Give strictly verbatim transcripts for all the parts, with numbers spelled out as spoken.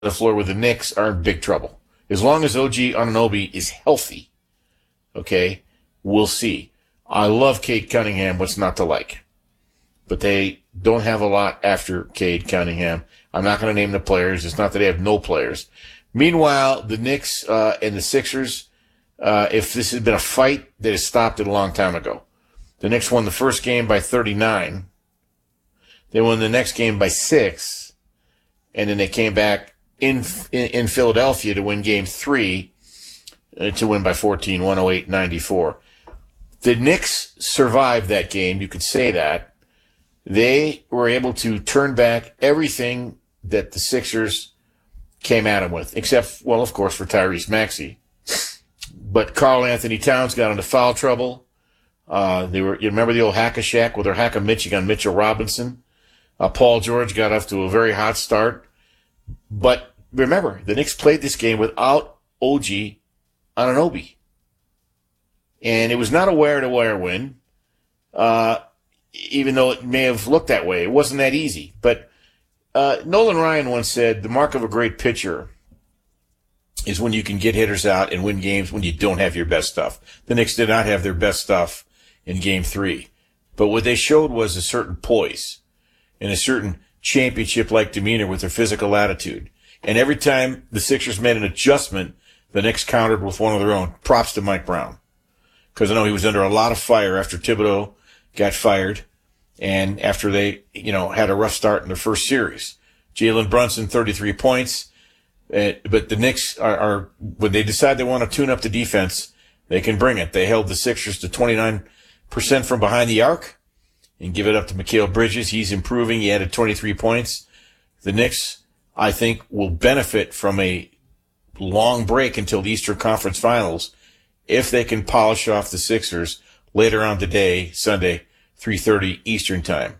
the floor with the Knicks are in big trouble. As long as O G Anunoby is healthy, okay, we'll see. I love Cade Cunningham. What's not to like? But they don't have a lot after Cade Cunningham. I'm not going to name the players. It's not that they have no players. Meanwhile, the Knicks uh, and the Sixers, uh, if this had been a fight, they'd have stopped it a long time ago. The Knicks won the first game by thirty-nine. They won the next game by six. And then they came back in in, in Philadelphia to win game three, uh, to win by fourteen, one oh eight ninety-four. The Knicks survived that game. You could say that. They were able to turn back everything that the Sixers came at them with, except, well, of course, for Tyrese Maxey. But Karl Anthony Towns got into foul trouble. Uh, they were, you remember the old Hack-a-Shack with their Hack-a-Mitch on Mitchell Robinson? Uh, Paul George got off to a very hot start. But remember, the Knicks played this game without O G Anunoby. And it was not a wire-to-wire win, uh, even though it may have looked that way. It wasn't that easy. But uh, Nolan Ryan once said, the mark of a great pitcher is when you can get hitters out and win games when you don't have your best stuff. The Knicks did not have their best stuff in game three. But what they showed was a certain poise and a certain championship-like demeanor with their physical attitude. And every time the Sixers made an adjustment, the Knicks countered with one of their own. Props to Mike Brown. Because I know he was under a lot of fire after Thibodeau got fired and after they, you know, had a rough start in their first series. Jalen Brunson, thirty-three points. Uh, but the Knicks are, are, when they decide they want to tune up the defense, they can bring it. They held the Sixers to twenty-nine percent from behind the arc and give it up to Mikal Bridges. He's improving. He added twenty-three points. The Knicks, I think, will benefit from a long break until the Eastern Conference Finals if they can polish off the Sixers later on today, Sunday, three thirty Eastern Time.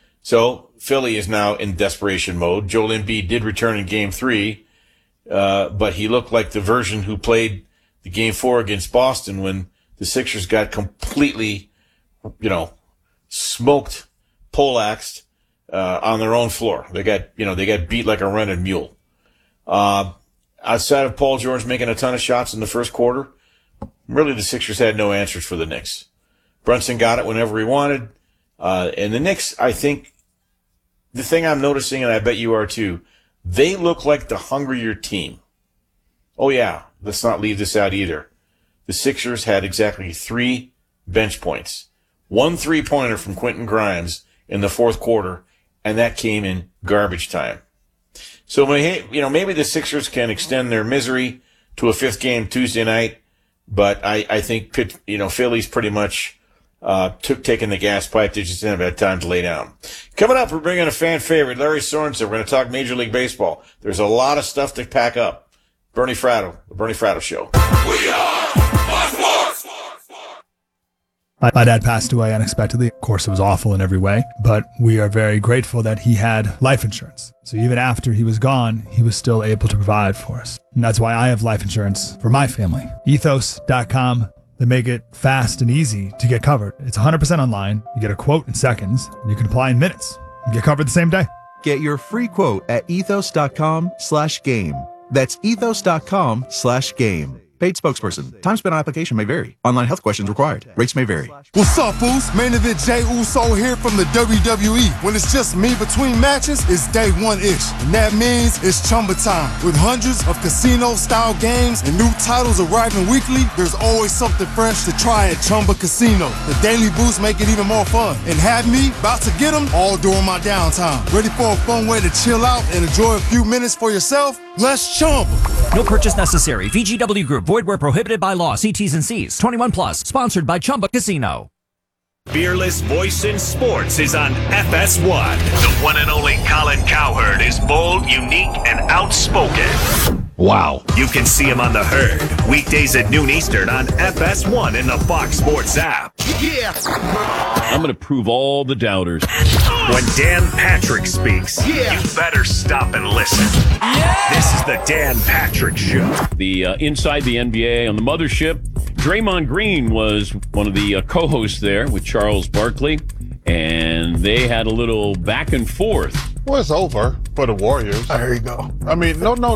So Philly is now in desperation mode. Joel Embiid did return in game three, uh, but he looked like the version who played the game four against Boston when the Sixers got completely, you know, smoked, poleaxed, uh, on their own floor. They got, you know, they got beat like a rented mule. Uh, outside of Paul George making a ton of shots in the first quarter, really the Sixers had no answers for the Knicks. Brunson got it whenever he wanted. Uh, and the Knicks, I think, the thing I'm noticing, and I bet you are too, they look like the hungrier team. Oh yeah, let's not leave this out either. The Sixers had exactly three bench points. One three-pointer from Quentin Grimes in the fourth quarter, and that came in garbage time. So, you know, maybe the Sixers can extend their misery to a fifth game Tuesday night, but I, I think, you know, Philly's pretty much uh took taking the gas pipe. They just didn't have had time to lay down. Coming up, we're bringing a fan favorite, Larry Sorensen. We're going to talk Major League Baseball. There's a lot of stuff to pack up. Bernie Fratto, the Bernie Fratto Show. We are Sports! My, my dad passed away unexpectedly. Of course, it was awful in every way, but we are very grateful that he had life insurance. So even after he was gone, he was still able to provide for us. And that's why I have life insurance for my family. ethos dot com. They make it fast and easy to get covered. It's one hundred percent online. You get a quote in seconds, and you can apply in minutes. You get covered the same day. Get your free quote at ethos dot com slash game. That's ethos dot com slash game. Paid spokesperson. Time spent on application may vary. Online health questions required. Rates may vary. What's up, fools? Main event Jey Uso here from the W W E. When it's just me between matches, it's day one-ish. And that means it's Chumba time. With hundreds of casino-style games and new titles arriving weekly, there's always something fresh to try at Chumba Casino. The daily boosts make it even more fun. And have me about to get them all during my downtime. Ready for a fun way to chill out and enjoy a few minutes for yourself? Let's Chumba. No purchase necessary. V G W Group. Void where prohibited by law. See T's and C's. twenty-one plus. Sponsored by Chumba Casino. Fearless voice in sports is on F S one. The one and only Colin Cowherd is bold, unique, and outspoken. Wow. You can see him on The Herd, weekdays at noon Eastern on F S one in the Fox Sports app. Yeah. I'm going to prove all the doubters. When Dan Patrick speaks, yeah. You better stop and listen. Yeah. This is the Dan Patrick Show. The uh, Inside the N B A on the Mothership. Draymond Green was one of the uh, co-hosts there with Charles Barkley, and they had a little back and forth Well, it's over for the Warriors. There you go. I mean, no, no,